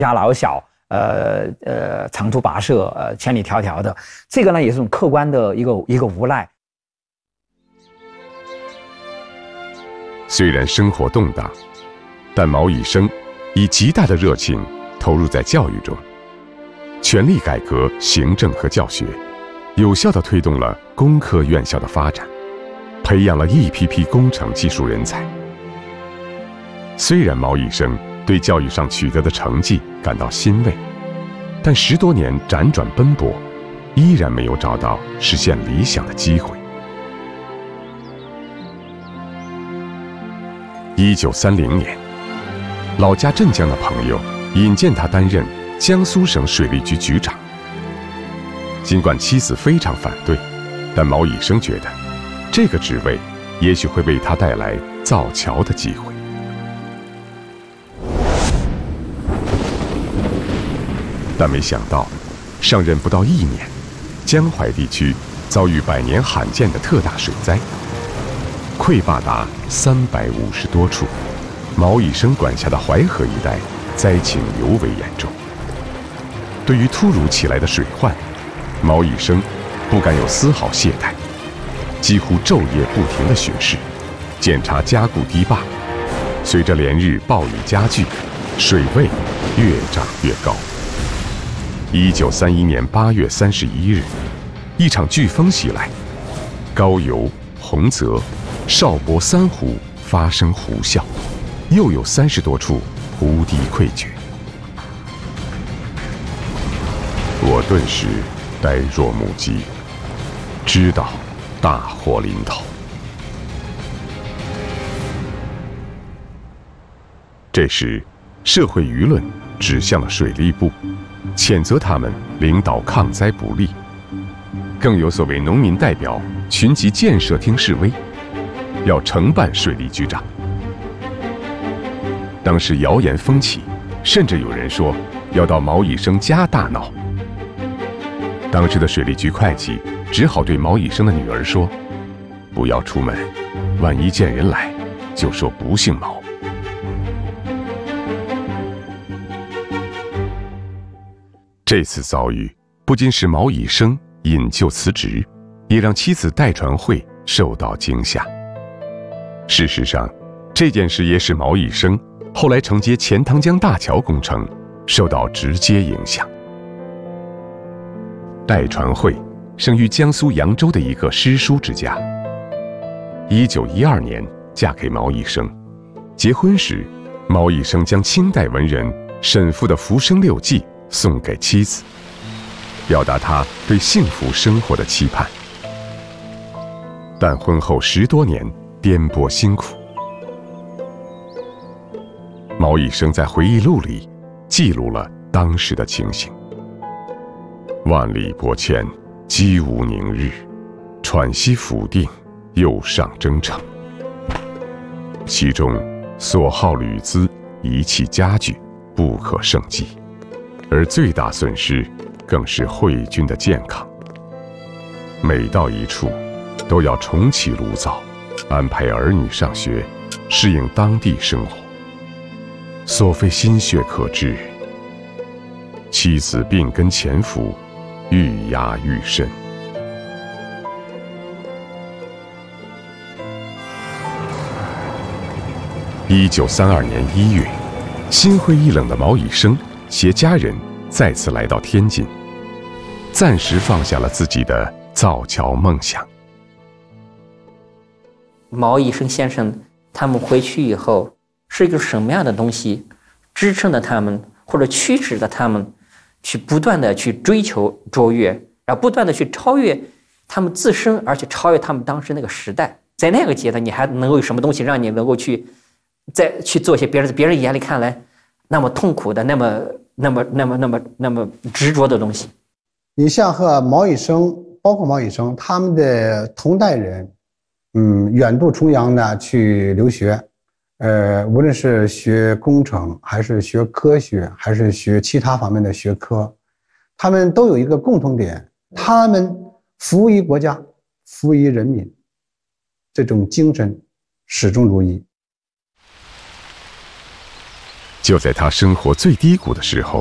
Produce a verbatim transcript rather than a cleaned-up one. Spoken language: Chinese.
家老小，呃呃长途跋涉，呃千里迢迢的，这个呢也是一种客观的一个一个无奈。 虽然生活动荡，但毛以生以极大的热情投入在教育中，全力改革行政和教学，有效地推动了工科院校的发展，培养了一批批工程技术人才。虽然毛以生对教育上取得的成绩感到欣慰，但十多年辗转奔波，依然没有找到实现理想的机会。一九三零年，老家镇江的朋友引荐他担任江苏省水利局局长。尽管妻子非常反对，但毛以生觉得这个职位也许会为他带来造桥的机会。但没想到，上任不到一年，江淮地区遭遇百年罕见的特大水灾，溃坝达三百五十多处。毛以生管辖的淮河一带灾情尤为严重。对于突如其来的水患，毛以生不敢有丝毫懈怠，几乎昼夜不停地巡视，检查加固堤坝。随着连日暴雨加剧，水位越涨越高。一九三一年八月三十一日，一场飓风袭来，高邮、洪泽、邵伯三湖发生湖啸，又有三十多处湖堤溃决。我顿时呆若木鸡，知道大祸临头。这时，社会舆论指向了水利部，谴责他们领导抗灾不力，更有所谓农民代表群集建设厅示威，要承办水利局长。当时谣言风起，甚至有人说要到毛以生家大闹。当时的水利局会计只好对毛以生的女儿说：“不要出门，万一见人来，就说不姓毛。”这次遭遇不仅使毛以生引咎辞职，也让妻子戴传慧受到惊吓。事实上，这件事也使毛以生后来承接钱塘江大桥工程受到直接影响。戴传慧生于江苏扬州的一个诗书之家。一九一二年嫁给毛以生，结婚时，毛以生将清代文人沈复的《浮生六记》送给妻子，表达他对幸福生活的期盼。但婚后十多年颠簸辛苦，毛以生在回忆录里记录了当时的情形：万里波迁，机无宁日，喘息甫定，又上征程。其中所耗铝资、仪器家具不可胜计，而最大损失更是惠君的健康。每到一处，都要重启炉灶，安排儿女上学，适应当地生活，所费心血可知。妻子病根潜伏，愈压愈深。一九三二年一月，心灰意冷的毛以生携家人再次来到天津，暂时放下了自己的造桥梦想。 毛以生先生他们回去以后，是一个什么样的东西支撑着他们，或者驱使着他们去不断的去追求卓越，然后不断的去超越他们自身，而且超越他们当时那个时代。在那个阶段，你还能够有什么东西让你能够去再去做一些别人别人眼里看来那么痛苦的、那么那么那么那么那么执着的东西？ 你像和毛以生，包括毛以生他们的同代人，嗯，远渡重洋的去留学，呃，无论是学工程，还是学科学，还是学其他方面的学科，他们都有一个共同点，他们服务于国家，服务于人民，这种精神始终如一。 就在他生活最低谷的时候，